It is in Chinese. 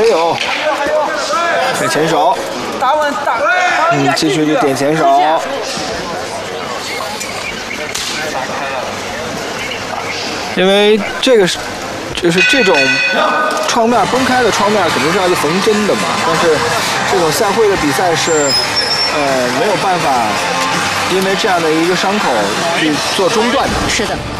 有，点前手，继续就点前手。因为这个就是这种创面崩开的创面肯定是要去缝针的嘛，但是这种赛会的比赛是没有办法因为这样的一个伤口去做中断的。 是的。